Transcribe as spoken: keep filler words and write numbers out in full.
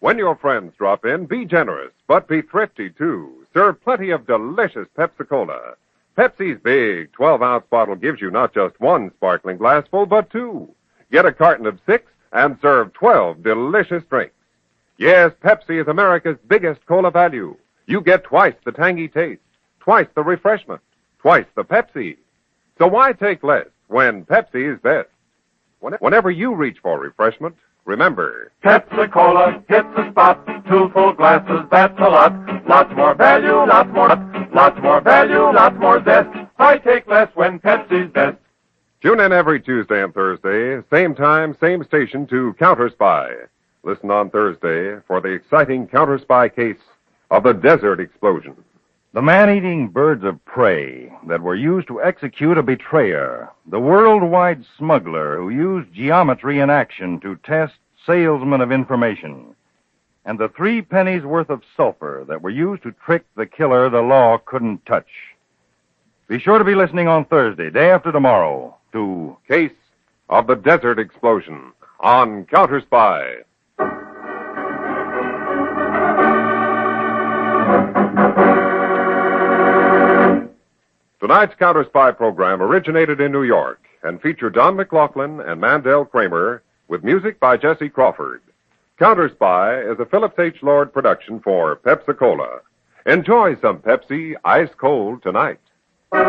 When your friends drop in, be generous, but be thrifty, too. Serve plenty of delicious Pepsi-Cola. Pepsi's big twelve-ounce bottle gives you not just one sparkling glassful, but two. Get a carton of six and serve twelve delicious drinks. Yes, Pepsi is America's biggest cola value. You get twice the tangy taste, twice the refreshment, twice the Pepsi. So why take less when Pepsi is best? Whenever you reach for refreshment, remember, Pepsi-Cola hits the spot. Two full glasses, that's a lot. Lots more value, lots more, lots more value, lots more zest. Why take less when Pepsi's best? Tune in every Tuesday and Thursday, same time, same station, to Counter Spy. Listen on Thursday for the exciting Counter Spy case of the Desert Explosion. The man-eating birds of prey that were used to execute a betrayer, the worldwide smuggler who used geometry in action to test salesmen of information, and the three pennies worth of sulfur that were used to trick the killer the law couldn't touch. Be sure to be listening on Thursday, day after tomorrow, to Case of the Desert Explosion on Counter Spy. Tonight's Counter Spy program originated in New York and featured Don McLaughlin and Mandel Kramer with music by Jesse Crawford. Counter Spy is a Phillips H. Lord production for Pepsi-Cola. Enjoy some Pepsi ice cold tonight.